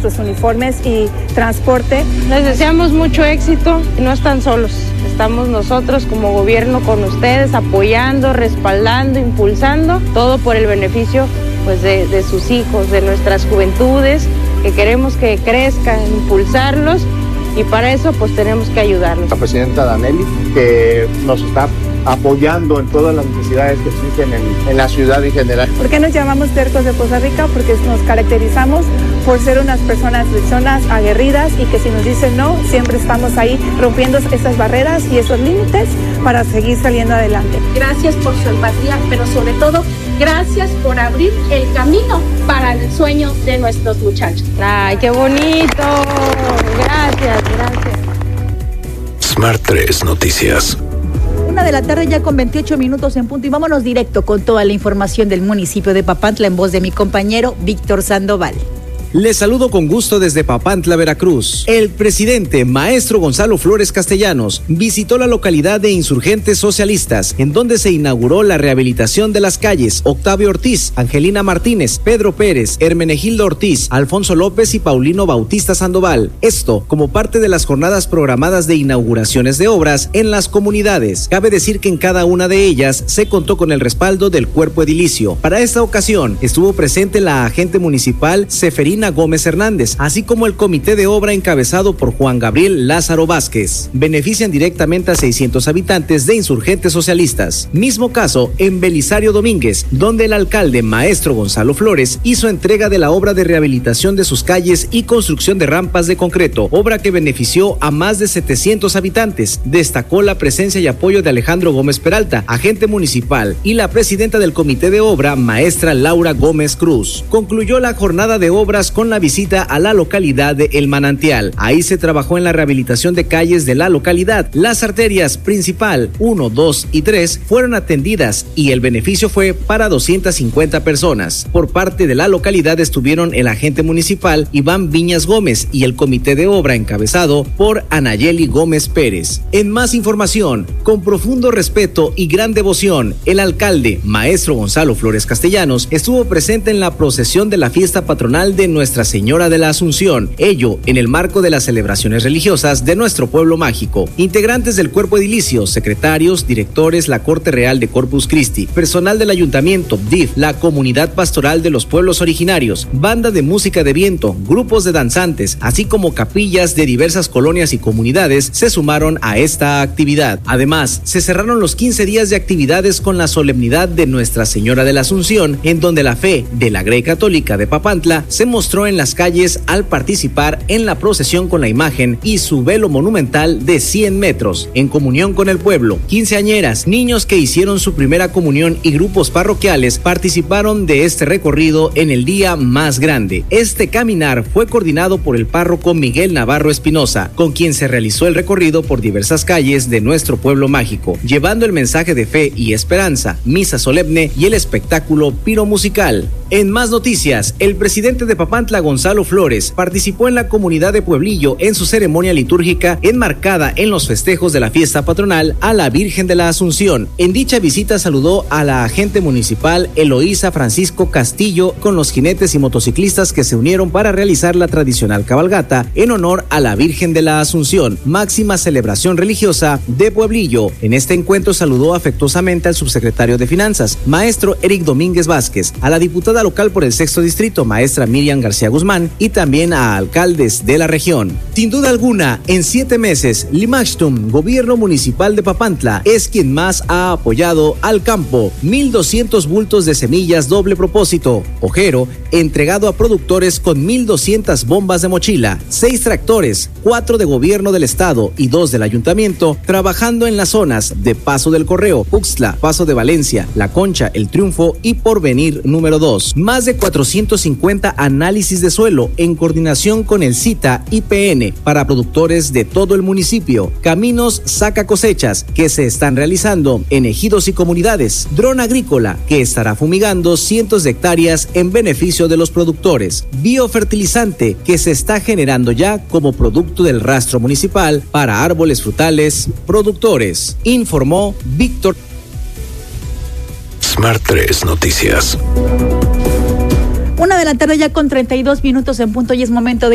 nuestros uniformes y transporte. Les deseamos mucho éxito y no están solos. Estamos nosotros como gobierno con ustedes apoyando, respaldando, impulsando, todo por el beneficio pues de sus hijos, de nuestras juventudes, que queremos que crezcan, impulsarlos, y para eso pues tenemos que ayudarlos. La presidenta Danelli, que nos está apoyando en todas las necesidades que existen en la ciudad en general. ¿Por qué nos llamamos Tercos de Poza Rica? Porque nos caracterizamos por ser unas personas luchonas, aguerridas, y que si nos dicen no, siempre estamos ahí rompiendo esas barreras y esos límites para seguir saliendo adelante. Gracias por su empatía, pero sobre todo, gracias por abrir el camino para el sueño de nuestros muchachos. ¡Ay, qué bonito! Gracias. Smart 3 Noticias. 1:00 ya con 28 minutos en punto, y vámonos directo con toda la información del municipio de Papantla en voz de mi compañero Víctor Sandoval. Les saludo con gusto desde Papantla, Veracruz. El presidente, maestro Gonzalo Flores Castellanos, visitó la localidad de Insurgentes Socialistas, en donde se inauguró la rehabilitación de las calles Octavio Ortiz, Angelina Martínez, Pedro Pérez, Hermenegildo Ortiz, Alfonso López y Paulino Bautista Sandoval. Esto como parte de las jornadas programadas de inauguraciones de obras en las comunidades. Cabe decir que en cada una de ellas se contó con el respaldo del cuerpo edilicio. Para esta ocasión estuvo presente la agente municipal Seferina Gómez Hernández, así como el comité de obra encabezado por Juan Gabriel Lázaro Vázquez. Benefician directamente a 600 habitantes de Insurgentes Socialistas. Mismo caso en Belisario Domínguez, donde el alcalde maestro Gonzalo Flores hizo entrega de la obra de rehabilitación de sus calles y construcción de rampas de concreto, obra que benefició a más de 700 habitantes. Destacó la presencia y apoyo de Alejandro Gómez Peralta, agente municipal, y la presidenta del comité de obra, maestra Laura Gómez Cruz. Concluyó la jornada de obras con la visita a la localidad de El Manantial. Ahí se trabajó en la rehabilitación de calles de la localidad. Las arterias principal 1, 2 y 3 fueron atendidas y el beneficio fue para 250 personas. Por parte de la localidad estuvieron el agente municipal Iván Viñas Gómez y el comité de obra encabezado por Anayeli Gómez Pérez. En más información, con profundo respeto y gran devoción, el alcalde, maestro Gonzalo Flores Castellanos, estuvo presente en la procesión de la fiesta patronal de Nuestra Señora de la Asunción, ello en el marco de las celebraciones religiosas de nuestro pueblo mágico. Integrantes del cuerpo edilicio, secretarios, directores, la Corte Real de Corpus Christi, personal del Ayuntamiento, DIF, la Comunidad Pastoral de los Pueblos Originarios, banda de música de viento, grupos de danzantes, así como capillas de diversas colonias y comunidades se sumaron a esta actividad. Además, se cerraron los 15 días de actividades con la solemnidad de Nuestra Señora de la Asunción, en donde la fe de la Grey Católica de Papantla se mostró en las calles al participar en la procesión con la imagen y su velo monumental de 100 metros, en comunión con el pueblo. Quinceañeras, niños que hicieron su primera comunión y grupos parroquiales participaron de este recorrido en el día más grande. Este caminar fue coordinado por el párroco Miguel Navarro Espinosa, con quien se realizó el recorrido por diversas calles de nuestro pueblo mágico, llevando el mensaje de fe y esperanza, misa solemne y el espectáculo piromusical. En más noticias, el presidente de Papantla, Gonzalo Flores, participó en la comunidad de Pueblillo en su ceremonia litúrgica enmarcada en los festejos de la fiesta patronal a la Virgen de la Asunción. En dicha visita saludó a la agente municipal Eloísa Francisco Castillo con los jinetes y motociclistas que se unieron para realizar la tradicional cabalgata en honor a la Virgen de la Asunción, máxima celebración religiosa de Pueblillo. En este encuentro saludó afectuosamente al subsecretario de Finanzas, maestro Eric Domínguez Vázquez, a la diputada local por el 6º distrito, maestra Miriam García Guzmán, y también a alcaldes de la región. Sin duda alguna, en 7 meses, Limachtum, gobierno municipal de Papantla, es quien más ha apoyado al campo. 1,200 bultos de semillas doble propósito, ojero, entregado a productores con 1,200 bombas de mochila, 6 tractores, 4 de gobierno del estado y 2 del ayuntamiento, trabajando en las zonas de Paso del Correo, Puxtla, Paso de Valencia, La Concha, El Triunfo y Porvenir número 2. Más de 450 análisis de suelo en coordinación con el CITA IPN para productores de todo el municipio. Caminos saca cosechas que se están realizando en ejidos y comunidades. Dron agrícola que estará fumigando cientos de hectáreas en beneficio de los productores. Biofertilizante que se está generando ya como producto del rastro municipal para árboles frutales productores. Informó Víctor. Smart 3 Noticias. 1:00 ya con 32 minutos en punto, y es momento de